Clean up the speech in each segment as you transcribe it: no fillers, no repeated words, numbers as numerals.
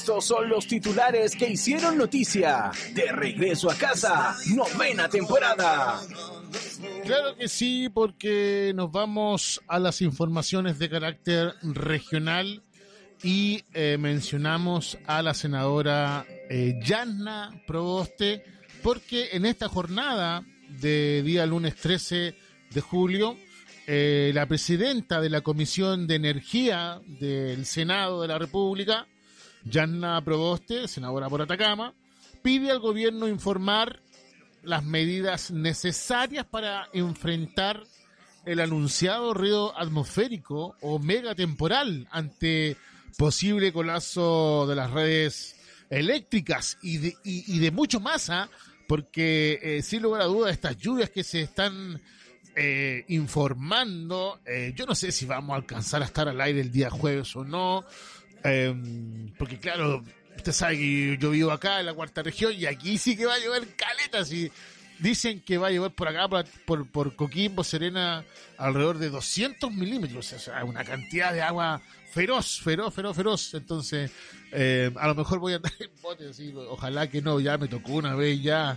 Estos son los titulares que hicieron noticia. De regreso a casa, 9ª temporada. Claro que sí, porque nos vamos a las informaciones de carácter regional y mencionamos a la senadora Yanna Proboste, porque en esta jornada de día lunes 13 de julio, la presidenta de la Comisión de Energía del Senado de la República, Yanna Proboste, senadora por Atacama, pide al gobierno informar las medidas necesarias para enfrentar el anunciado río atmosférico o megatemporal ante posible colapso de las redes eléctricas y de mucho más, porque sin lugar a dudas estas lluvias que se están informando, yo no sé si vamos a alcanzar a estar al aire el día jueves o no, porque claro, usted sabe que yo vivo acá en la cuarta región y aquí sí que va a llover caletas y dicen que va a llover por acá, por Coquimbo, Serena, alrededor de 200 milímetros, o sea, una cantidad de agua feroz. Entonces, a lo mejor voy a andar en bote, así, ojalá que no, ya me tocó una vez ya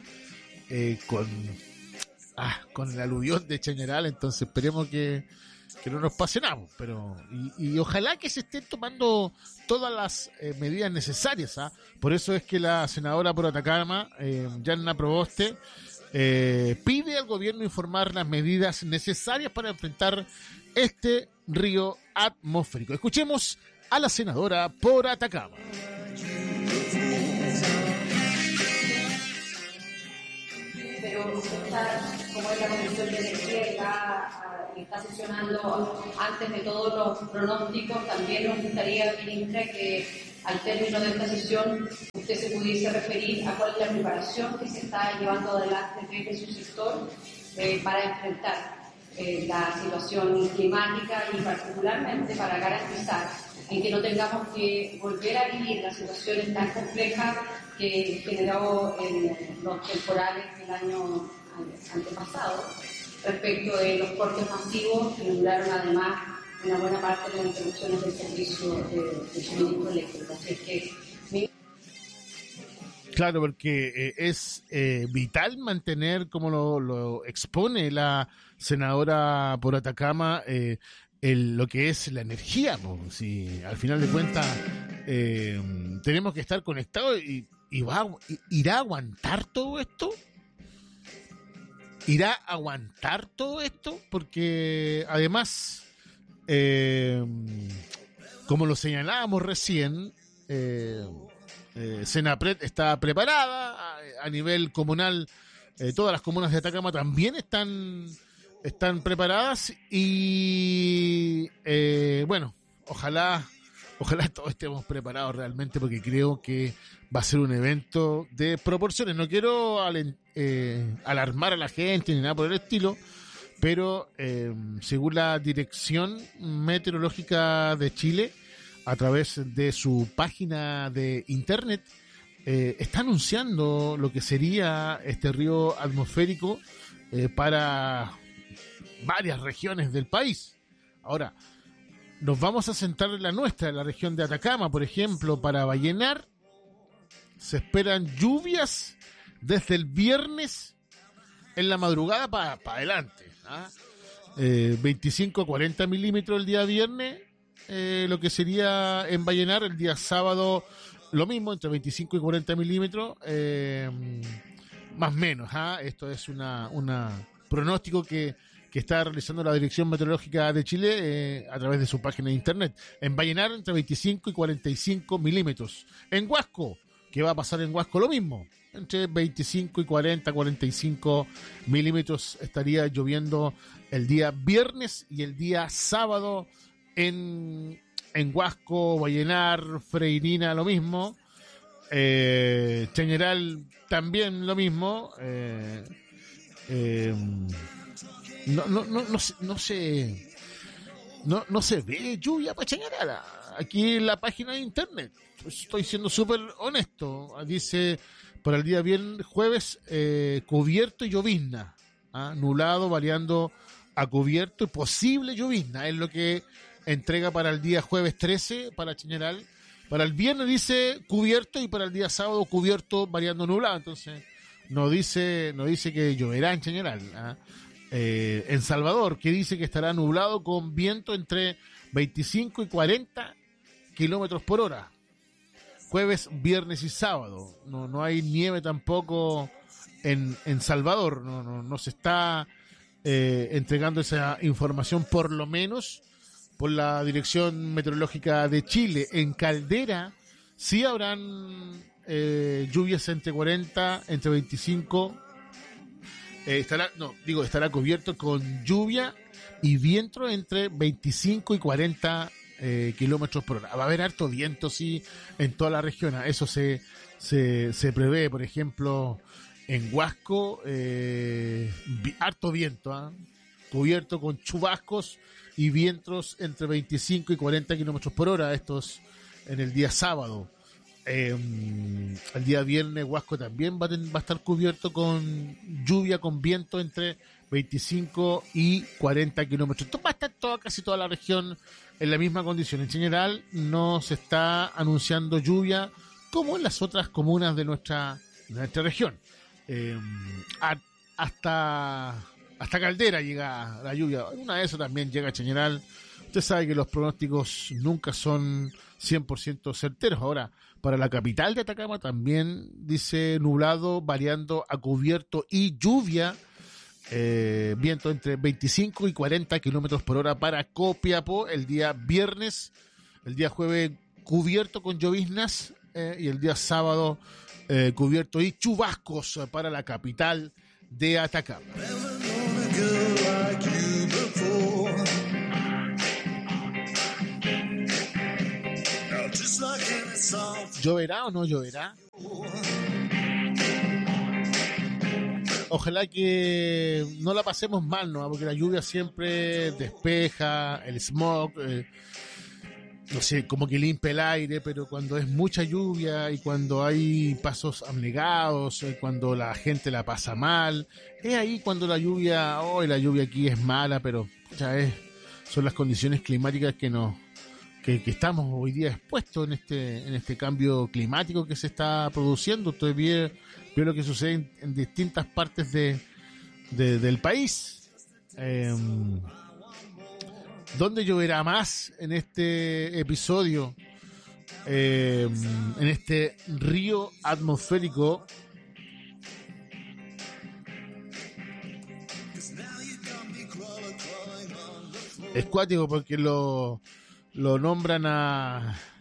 con el aluvión de Chañaral, entonces esperemos que no nos pase nada, pero y ojalá que se estén tomando todas las medidas necesarias, Por eso es que la senadora por Atacama, Yanna Proboste, pide al gobierno informar las medidas necesarias para enfrentar este río atmosférico. Escuchemos a la senadora por Atacama. Pero como es la Comisión de Energía, está sesionando antes de todos los pronósticos, también nos gustaría, ministra, que al término de esta sesión usted se pudiese referir a cuál es la preparación que se está llevando adelante desde su sector para enfrentar la situación climática y particularmente para garantizar en que no tengamos que volver a vivir las situaciones tan complejas que generó los temporales del año antepasado respecto de los cortes masivos que duraron además una buena parte de las interrupciones del servicio de suministro eléctrico. Así es que claro, porque es vital mantener, como lo expone la senadora por Atacama, lo que es la energía. Si al final de cuentas tenemos que estar conectados ¿irá a aguantar todo esto? ¿Irá a aguantar todo esto? Porque además, como lo señalábamos recién, Senapred está preparada a nivel comunal, todas las comunas de Atacama también están preparadas y bueno, ojalá todos estemos preparados realmente, porque creo que va a ser un evento de proporciones. No quiero alarmar a la gente ni nada por el estilo, pero según la Dirección Meteorológica de Chile, a través de su página de internet, está anunciando lo que sería este río atmosférico para varias regiones del país. Ahora, nos vamos a centrar en la nuestra, en la región de Atacama, por ejemplo. Para Vallenar se esperan lluvias desde el viernes en la madrugada para adelante, 25 a 40 milímetros el día viernes, lo que sería en Vallenar el día sábado lo mismo, entre 25 y 40 milímetros, más o menos. Esto es una pronóstico que está realizando la Dirección Meteorológica de Chile a través de su página de internet. En Vallenar entre 25 y 45 milímetros. En Huasco, ¿qué va a pasar en Huasco? Lo mismo, entre 25 y 45 milímetros estaría lloviendo el día viernes y el día sábado en Huasco, Vallenar, Freirina, lo mismo. Chañaral también lo mismo. No se ve lluvia para Chañaral aquí en la página de internet. Estoy siendo súper honesto. Dice para el día viernes, jueves, cubierto y llovizna, nublado variando a cubierto y posible llovizna, es lo que entrega para el día jueves 13 para Chañaral, Para el viernes dice cubierto y para el día sábado cubierto variando nublado. Entonces no dice que lloverá en Chañaral. En Salvador, que dice que estará nublado con viento entre 25 y 40 kilómetros por hora. Jueves, viernes y sábado. No hay nieve tampoco en Salvador. No se está entregando esa información, por lo menos por la Dirección Meteorológica de Chile. En Caldera sí habrán lluvias entre 40, entre 25. Estará cubierto con lluvia y viento entre 25 y 40 kilómetros por hora. Va a haber harto viento, sí, en toda la región. Eso se prevé, por ejemplo, en Huasco, harto viento, cubierto con chubascos y vientos entre 25 y 40 kilómetros por hora. Estos en el día sábado. El día viernes Huasco también va a estar cubierto con lluvia, con viento entre 25 y 40 kilómetros. Esto va a estar casi toda la región en la misma condición. En general no se está anunciando lluvia como en las otras comunas de nuestra región. Hasta Caldera llega la lluvia. Una de esas también llega a Chañaral. Usted sabe que los pronósticos nunca son 100% certeros. Ahora, para la capital de Atacama también dice nublado, variando a cubierto y lluvia. Viento entre 25 y 40 kilómetros por hora para Copiapó el día viernes. El día jueves cubierto con lloviznas y el día sábado cubierto y chubascos para la capital de Atacama. ¿Lloverá o no lloverá? Ojalá que no la pasemos mal, ¿no? Porque la lluvia siempre despeja, el smog, no sé, como que limpia el aire, pero cuando es mucha lluvia y cuando hay pasos anegados, cuando la gente la pasa mal, es ahí cuando la lluvia aquí es mala, pero ya son las condiciones climáticas que estamos hoy día expuestos en este cambio climático que se está produciendo. Usted ve lo que sucede en distintas partes del país. ¿Dónde lloverá más en este episodio? En este río atmosférico. Es cuático porque lo nombran a